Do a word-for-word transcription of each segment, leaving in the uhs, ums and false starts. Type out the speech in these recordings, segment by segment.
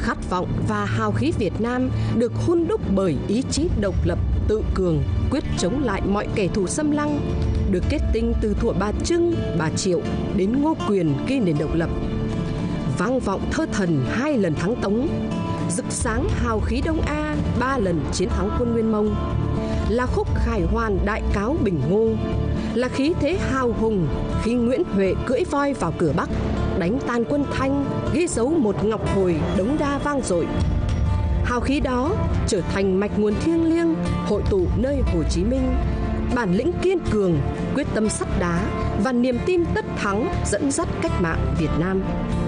Khát vọng và hào khí Việt Nam được hun đúc bởi ý chí độc lập, tự cường, quyết chống lại mọi kẻ thù xâm lăng, được kết tinh từ thuở bà Trưng, bà Triệu đến Ngô Quyền ghi nền độc lập. Vang vọng thơ thần hai lần thắng Tống, rực sáng hào khí Đông A ba lần chiến thắng quân Nguyên Mông, là khúc khải hoàn đại cáo Bình Ngô, là khí thế hào hùng khi Nguyễn Huệ cưỡi voi vào cửa Bắc, đánh tan quân Thanh, ghi dấu một ngọc hồi Đống Đa vang dội. Hào khí đó trở thành mạch nguồn thiêng liêng hội tụ nơi Hồ Chí Minh, bản lĩnh kiên cường, quyết tâm sắt đá và niềm tin tất thắng dẫn dắt cách mạng Việt Nam.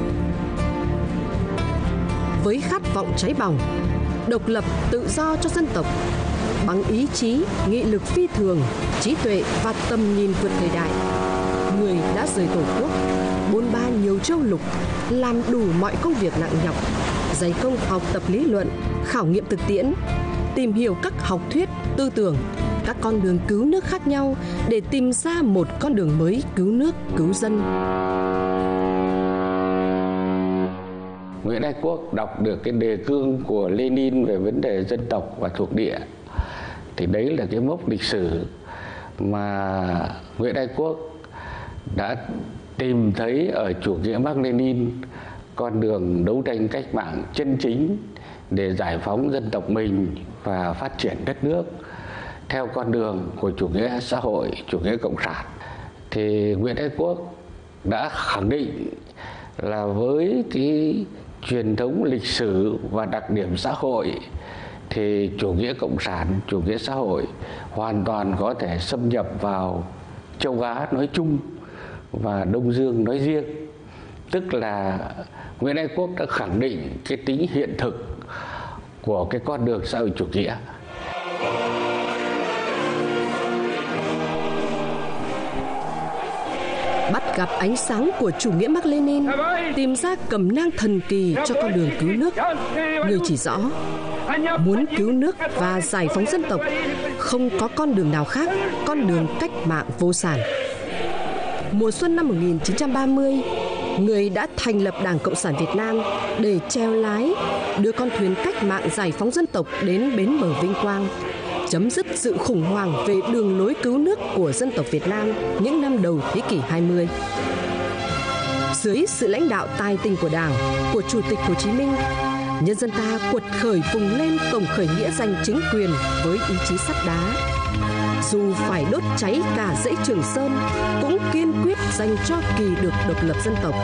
Với khát vọng cháy bỏng, độc lập tự do cho dân tộc, bằng ý chí, nghị lực phi thường, trí tuệ và tầm nhìn vượt thời đại, người đã rời tổ quốc, bôn ba nhiều châu lục, làm đủ mọi công việc nặng nhọc, dày công học tập lý luận, khảo nghiệm thực tiễn, tìm hiểu các học thuyết, tư tưởng, các con đường cứu nước khác nhau để tìm ra một con đường mới cứu nước, cứu dân. Nguyễn Ái Quốc đọc được cái đề cương của Lenin về vấn đề dân tộc và thuộc địa, thì đấy là cái mốc lịch sử mà Nguyễn Ái Quốc đã tìm thấy ở chủ nghĩa Mác Lênin con đường đấu tranh cách mạng chân chính để giải phóng dân tộc mình và phát triển đất nước theo con đường của chủ nghĩa xã hội, chủ nghĩa cộng sản. Thì Nguyễn Ái Quốc đã khẳng định là với cái truyền thống lịch sử và đặc điểm xã hội thì chủ nghĩa cộng sản, chủ nghĩa xã hội hoàn toàn có thể xâm nhập vào châu Á nói chung và Đông Dương nói riêng. Tức là Nguyễn Ái Quốc đã khẳng định cái tính hiện thực của cái con đường xã hội chủ nghĩa. Bắt gặp ánh sáng của chủ nghĩa Mác Lênin, tìm ra cẩm nang thần kỳ cho con đường cứu nước, người chỉ rõ muốn cứu nước và giải phóng dân tộc, không có con đường nào khác, con đường cách mạng vô sản. Mùa xuân năm một nghìn chín trăm ba mươi, người đã thành lập Đảng Cộng sản Việt Nam để chèo lái, đưa con thuyền cách mạng giải phóng dân tộc đến bến bờ vinh quang, chấm dứt sự khủng hoảng về đường lối cứu nước của dân tộc Việt Nam những năm đầu thế kỷ hai mươi. Dưới sự lãnh đạo tài tình của Đảng, của Chủ tịch Hồ Chí Minh, nhân dân ta quật khởi vùng lên tổng khởi nghĩa giành chính quyền với ý chí sắt đá. Dù phải đốt cháy cả dãy Trường Sơn, cũng kiên quyết giành cho kỳ được độc lập dân tộc.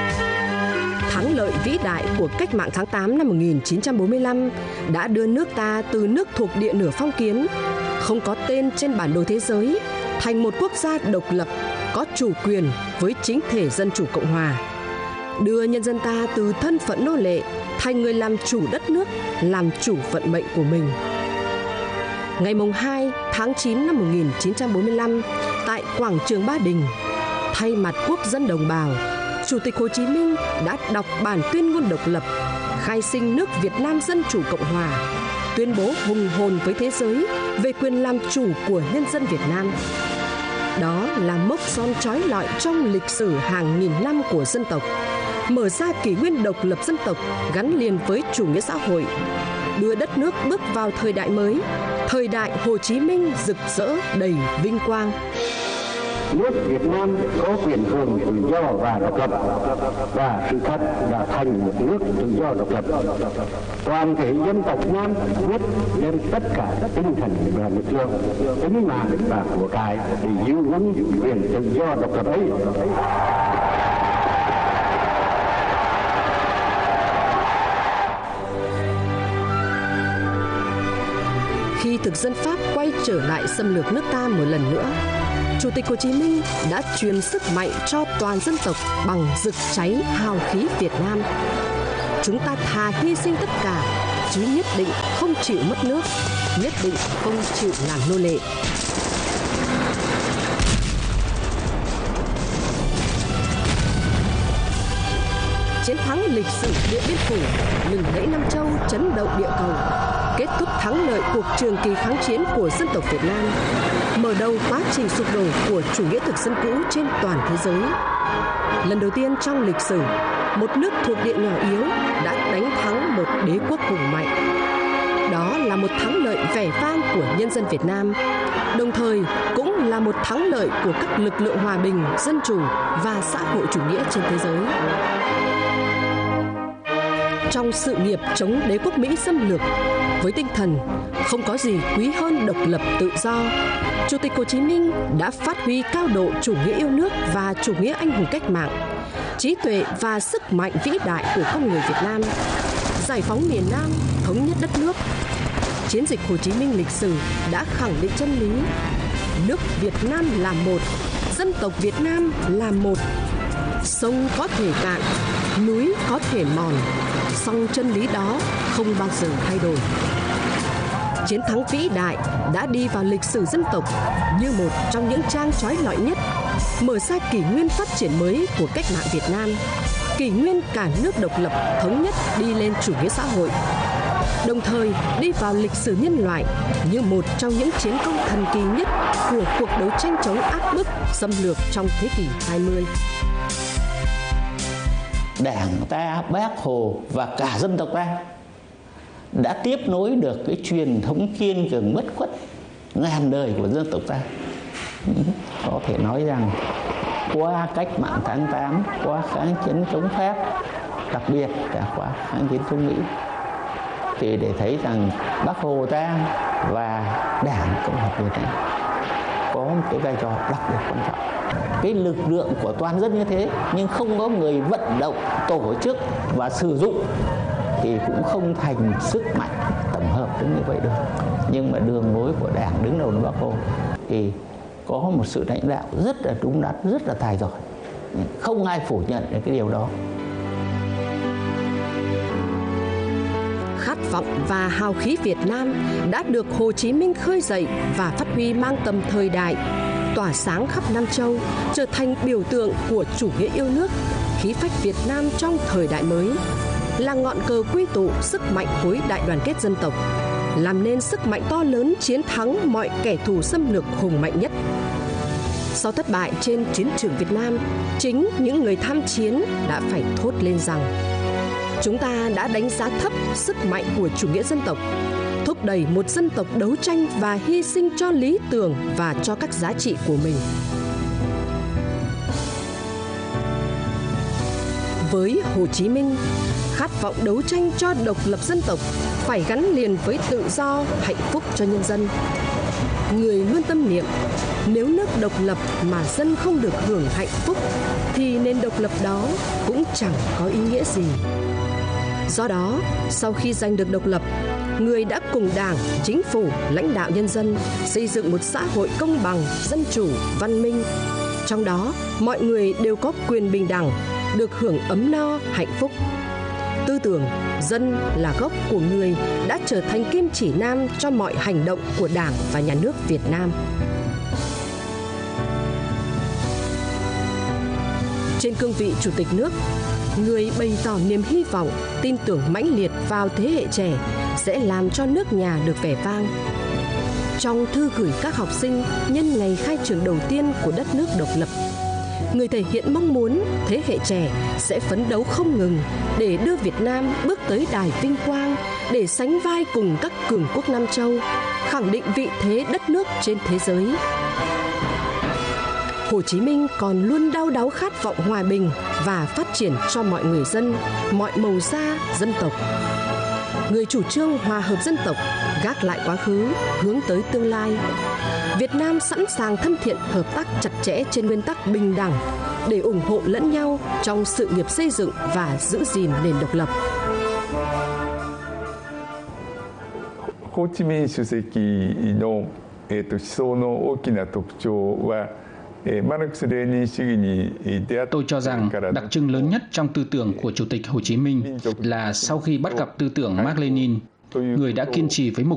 Thắng lợi vĩ đại của cách mạng tháng tám năm một nghìn chín trăm bốn mươi lăm đã đưa nước ta từ nước thuộc địa nửa phong kiến, không có tên trên bản đồ thế giới, thành một quốc gia độc lập, có chủ quyền với chính thể dân chủ Cộng hòa. Đưa nhân dân ta từ thân phận nô lệ thành người làm chủ đất nước, làm chủ vận mệnh của mình. Ngày hai tháng chín năm một nghìn chín trăm bốn mươi lăm, tại quảng trường Ba Đình, thay mặt quốc dân đồng bào, Chủ tịch Hồ Chí Minh đã đọc bản tuyên ngôn độc lập, khai sinh nước Việt Nam Dân Chủ Cộng Hòa, tuyên bố hùng hồn với thế giới về quyền làm chủ của nhân dân Việt Nam. Đó là mốc son chói lọi trong lịch sử hàng nghìn năm của dân tộc, mở ra kỷ nguyên độc lập dân tộc gắn liền với chủ nghĩa xã hội, đưa đất nước bước vào thời đại mới, thời đại Hồ Chí Minh rực rỡ đầy vinh quang. Nước Việt Nam có quyền hưởng tự do và độc lập, và sự thật đã thành một nước tự do độc lập. Toàn thể dân tộc Nam quyết đem tất cả tinh thần và lực lượng, tính mạng và của cải để giữ vững quyền tự do độc lập ấy. Khi thực dân Pháp quay trở lại xâm lược nước ta một lần nữa, Chủ tịch Hồ Chí Minh đã truyền sức mạnh cho toàn dân tộc bằng rực cháy hào khí Việt Nam. Chúng ta thà hy sinh tất cả, chứ nhất định không chịu mất nước, nhất định không chịu làm nô lệ. Chiến thắng lịch sử Điện Biên Phủ, lừng lẫy Nam Châu, chấn động địa cầu, kết thúc thắng lợi cuộc trường kỳ kháng chiến của dân tộc Việt Nam, mở đầu quá trình sụp đổ của chủ nghĩa thực dân cũ trên toàn thế giới. Lần đầu tiên trong lịch sử, một nước thuộc địa nhỏ yếu đã đánh thắng một đế quốc hùng mạnh. Đó là một thắng lợi vẻ vang của nhân dân Việt Nam, đồng thời cũng là một thắng lợi của các lực lượng hòa bình, dân chủ và xã hội chủ nghĩa trên thế giới. Trong sự nghiệp chống đế quốc Mỹ xâm lược, với tinh thần không có gì quý hơn độc lập tự do, Chủ tịch Hồ Chí Minh đã phát huy cao độ chủ nghĩa yêu nước và chủ nghĩa anh hùng cách mạng, trí tuệ và sức mạnh vĩ đại của con người Việt Nam, giải phóng miền Nam, thống nhất đất nước. Chiến dịch Hồ Chí Minh lịch sử đã khẳng định chân lý: nước Việt Nam là một, dân tộc Việt Nam là một. Sông có thể cạn, núi có thể mòn, song chân lý đó không bao giờ thay đổi. Chiến thắng vĩ đại đã đi vào lịch sử dân tộc như một trong những trang chói lọi nhất, mở ra kỷ nguyên phát triển mới của cách mạng Việt Nam, kỷ nguyên cả nước độc lập thống nhất đi lên chủ nghĩa xã hội, đồng thời đi vào lịch sử nhân loại như một trong những chiến công thần kỳ nhất của cuộc đấu tranh chống áp bức, xâm lược trong thế kỷ hai mươi. Đảng ta, Bác Hồ và cả dân tộc ta đã tiếp nối được cái truyền thống kiên cường bất khuất ngàn đời của dân tộc ta. Có thể nói rằng qua cách mạng tháng tám, qua kháng chiến chống Pháp, đặc biệt là qua kháng chiến chống Mỹ, thì để thấy rằng Bác Hồ ta và Đảng Cộng hòa Việt Nam có một cái vai trò đặc biệt quan trọng. Cái lực lượng của toàn dân như thế nhưng không có người vận động, tổ chức và sử dụng thì cũng không thành sức mạnh tổng hợp đến như vậy được. Nhưng mà đường lối của Đảng đứng đầu là Bác Hồ thì có một sự lãnh đạo rất là đúng đắn, rất là tài giỏi. Không ai phủ nhận được cái điều đó. Khát vọng và hào khí Việt Nam đã được Hồ Chí Minh khơi dậy và phát huy mang tầm thời đại, tỏa sáng khắp Nam Châu, trở thành biểu tượng của chủ nghĩa yêu nước, khí phách Việt Nam trong thời đại mới, là ngọn cờ quy tụ sức mạnh khối đại đoàn kết dân tộc, làm nên sức mạnh to lớn chiến thắng mọi kẻ thù xâm lược hùng mạnh nhất. Sau thất bại trên chiến trường Việt Nam, chính những người tham chiến đã phải thốt lên rằng: chúng ta đã đánh giá thấp sức mạnh của chủ nghĩa dân tộc, thúc đẩy một dân tộc đấu tranh và hy sinh cho lý tưởng và cho các giá trị của mình. Với Hồ Chí Minh, khát vọng đấu tranh cho độc lập dân tộc phải gắn liền với tự do, hạnh phúc cho nhân dân. Người luôn tâm niệm, nếu nước độc lập mà dân không được hưởng hạnh phúc, thì nền độc lập đó cũng chẳng có ý nghĩa gì. Do đó, sau khi giành được độc lập, người đã cùng Đảng, Chính phủ, lãnh đạo nhân dân xây dựng một xã hội công bằng, dân chủ, văn minh. Trong đó, mọi người đều có quyền bình đẳng, được hưởng ấm no, hạnh phúc. Tư tưởng dân là gốc của người đã trở thành kim chỉ nam cho mọi hành động của Đảng và Nhà nước Việt Nam. Trên cương vị Chủ tịch nước, người bày tỏ niềm hy vọng, tin tưởng mãnh liệt vào thế hệ trẻ sẽ làm cho nước nhà được vẻ vang. Trong thư gửi các học sinh nhân ngày khai trường đầu tiên của đất nước độc lập, người thể hiện mong muốn thế hệ trẻ sẽ phấn đấu không ngừng để đưa Việt Nam bước tới đài vinh quang, để sánh vai cùng các cường quốc Nam Châu, khẳng định vị thế đất nước trên thế giới. Hồ Chí Minh còn luôn đau đáu khát vọng hòa bình và phát triển cho mọi người dân, mọi màu da, dân tộc. Người chủ trương hòa hợp dân tộc, gác lại quá khứ, hướng tới tương lai. Việt Nam sẵn sàng thân thiện hợp tác chặt chẽ trên nguyên tắc bình đẳng để ủng hộ lẫn nhau trong sự nghiệp xây dựng và giữ gìn nền độc lập. Hồ Chí Minh chủ tịchのえっと思想の大きな特徴は Tôi cho rằng đặc trưng lớn nhất trong tư tưởng của Chủ tịch Hồ Chí Minh là sau khi bắt gặp tư tưởng Mác Lênin, người đã kiên trì với mục